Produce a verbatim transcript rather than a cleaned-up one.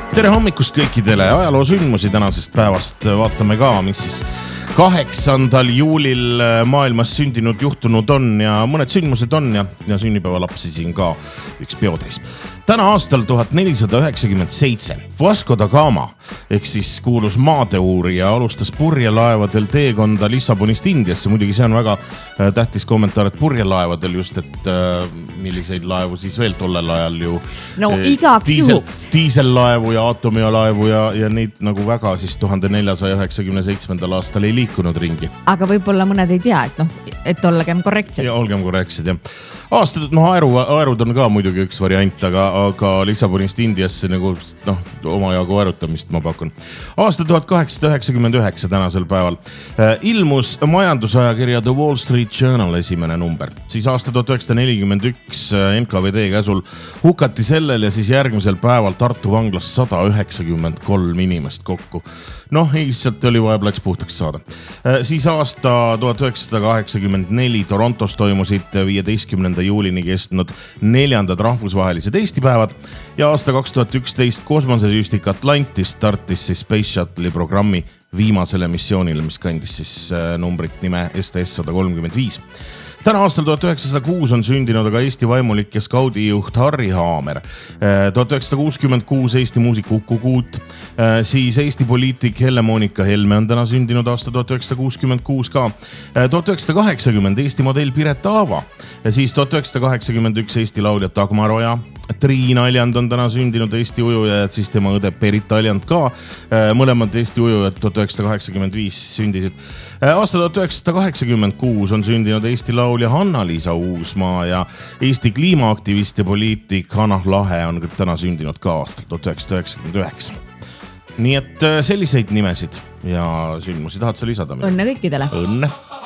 Tere hommikust kõikidele ajaloo sündmusi tänasest päevast. Vaatame ka, mis siis kaheksandal juulil maailmas sündinud juhtunud on ja mõned sündmused on ja, ja sünnipäeva lapsi siin ka üks peotäis. Täna aastal tuhat nelisada üheksakümmend seitse Vasco da Gama ehk siis kuulus maadeuurija alustas purjelaevadel teekonda Lissabonist Indiasse. Muidugi see on väga tähtis kommentaar, et purjelaevadel just, et äh, milliseid laevu siis veel tollel ajal ju no äh, igaks diisel, juhuks diisellaevu ja aatomialaevu ja, ja neid nagu väga siis tuhande neljasaja üheksakümne seitsmendal aastal ei liikunud ringi. Aga võib-olla mõned ei tea, et, noh, et olgem korrektsed. Ja olgem korrektsed, jah. Aastad, noh, aeru, aerud on ka muidugi üks variant, aga, aga Lissabonist Indiasse nagu, noh, oma jagu aerutamist ma pakun. Aasta tuhat kaheksasada üheksakümmend üheksa tänasel päeval ilmus majandusajakirja The Wall Street Journal esimene number. Siis aasta tuhat üheksasada nelikümmend üks N K V D käsul hukati sellel ja siis järgmisel päeval Tartu vanglas sada üheksakümmend kolm inimest kokku. Noh, lihtsalt oli vaja plats puhtaks saada. Siis aasta tuhat üheksasada kaheksakümmend neli Torontos toimusid viieteistkümnenda juulini kestnud neljandad rahvusvahelised Eesti päevad ja aasta kaks tuhat üksteist kosmosesüstik Atlantis startis siis Space Shuttle'i programmi viimasele missioonile, mis kandis siis numbrit nime S T S sada kolmkümmend viis. Täna aastal tuhat üheksasada kuus on sündinud aga Eesti vaimulik ja skaudijuht Harri Haamer. tuhat üheksasada kuuskümmend kuus Eesti muusik Uku Kuut, siis Eesti poliitik Helle-Moonika Helme on täna sündinud aasta tuhat üheksasada kuuskümmend kuus ka. tuhat üheksasada kaheksakümmend Eesti modell Piret Aava, siis tuhat üheksasada kaheksakümmend üks Eesti laulja Dagmar Oja. Triin Aljand on täna sündinud Eesti ujujad, siis tema õde Perit Aljand ka. Mõlemad Eesti ujujad tuhat üheksasada kaheksakümmend viis sündisid. Aasta tuhat üheksasada kaheksakümmend kuus on sündinud Eesti laulja Hanna-Liisa Uusmaa ja Eesti kliimaaktivist ja poliitik Hanah Lahe on täna sündinud ka aastal tuhat üheksasada üheksakümmend üheksa. Nii et selliseid nimesid ja sündmusi tahad sa lisada? Õnne kõikidele! Õnne!